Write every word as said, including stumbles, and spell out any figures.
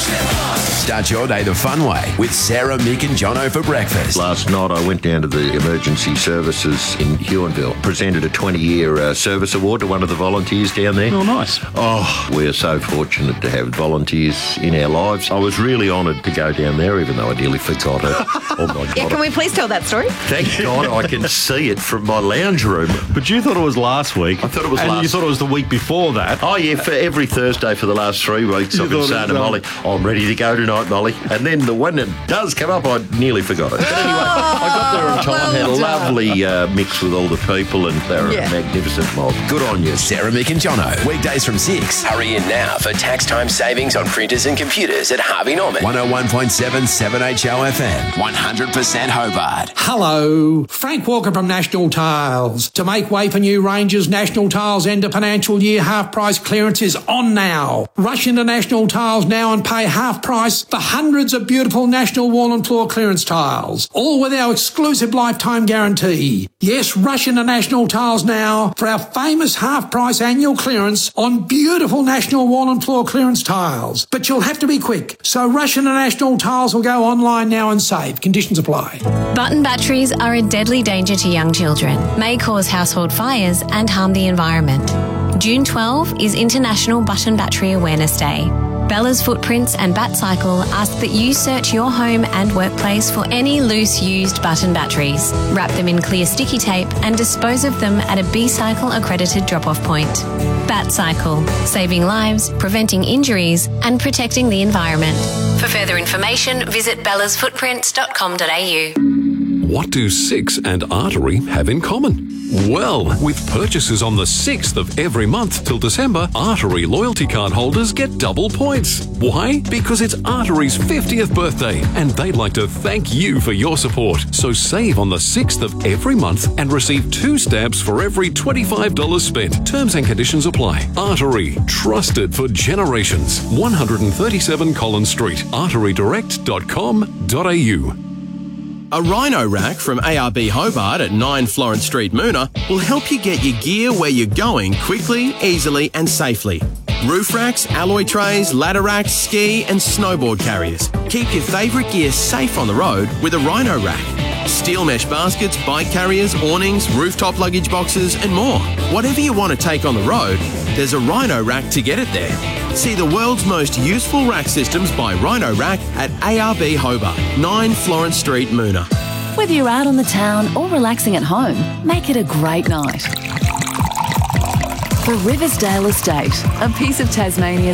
Start your day the fun way with Sarah, Mick and Jono for breakfast. Last night I went down to the emergency services in Huonville, presented a twenty-year uh, service award to one of the volunteers down there. Oh, nice. Oh, we're so fortunate to have volunteers in our lives. I was really honoured to go down there, even though I nearly forgot it. Oh, my God. Yeah, can we please tell that story? Thank God I can see it from my lounge room. But you thought it was last week. I thought it was and last you thought it was the week before that. Oh, yeah, for every Thursday for the last three weeks You I've been thought saying it to was, Molly, um, I'm ready to go tonight, Molly. And then the one that does come up, I nearly forgot it. But anyway, I got there in time, had a lovely uh, mix with all the people, and they were Yeah. a magnificent mob. Good on you, Sarah, Mick and Jono. Weekdays from six. Hurry in now for tax time savings on printers and computers at Harvey Norman. one oh one point seven seven H O F M. one hundred percent Hobart. Hello, Frank Walker from National Tiles. To make way for new ranges, National Tiles end of financial year half price clearance is on now. Rush into National Tiles now and pay half price for hundreds of beautiful National wall and floor clearance tiles, all with our exclusive lifetime guarantee. Yes, rush into National Tiles now for our famous half price annual clearance on beautiful National wall and floor clearance tiles. But you'll have to be quick, so rush into National Tiles or go online now and save. Conditions apply. Button batteries are a deadly danger to young children, may cause household fires and harm the environment. June twelfth is International Button Battery Awareness Day. Bella's Footprints and BatCycle ask that you search your home and workplace for any loose used button batteries. Wrap them in clear sticky tape and dispose of them at a B-Cycle accredited drop-off point. BatCycle, saving lives, preventing injuries and protecting the environment. For further information, visit bellas footprints dot com dot a u. What do Six and Artery have in common? Well, with purchases on the sixth of every month till December, Artery loyalty card holders get double points. Why? Because it's Artery's fiftieth birthday and they'd like to thank you for your support. So save on the sixth of every month and receive two stamps for every twenty-five dollars spent. Terms and conditions apply. Artery, trusted for generations. one thirty-seven Collins Street, artery direct dot com dot a u. A Rhino rack from A R B Hobart at nine Florence Street, Moona will help you get your gear where you're going quickly, easily and safely. Roof racks, alloy trays, ladder racks, ski and snowboard carriers. Keep your favourite gear safe on the road with a Rhino rack. Steel mesh baskets, bike carriers, awnings, rooftop luggage boxes and more. Whatever you want to take on the road, there's a Rhino rack to get it there. See the world's most useful rack systems by Rhino Rack at A R B Hobart, nine Florence Street, Moona. Whether you're out on the town or relaxing at home, make it a great night. For Riversdale Estate, a piece of Tasmania's